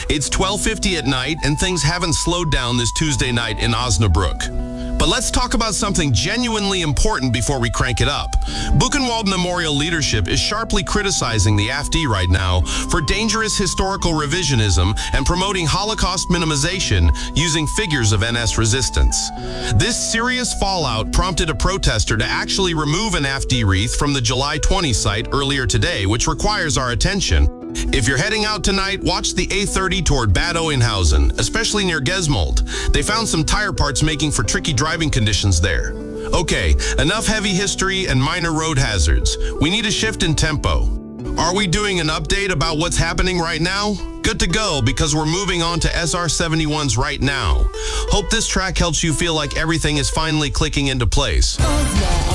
It's 12:50 at night, and things haven't slowed down this Tuesday night in Osnabrück. But let's talk about something genuinely important before we crank it up. Buchenwald Memorial leadership is sharply criticizing the AfD right now for dangerous historical revisionism and promoting Holocaust minimization using figures of NS resistance. This serious fallout prompted a protester to actually remove an AfD wreath from the July 20 site earlier today, which requires our attention. If you're heading out tonight, watch the A30 toward Bad Oeynhausen, especially near Gesmold. They found some tire parts making for tricky driving conditions there. Okay, enough heavy history and minor road hazards. We need a shift in tempo. Are we doing an update about what's happening right now? Good to go, because we're moving on to SR-71s right now. Hope this track helps you feel like everything is finally clicking into place. Oh, yeah.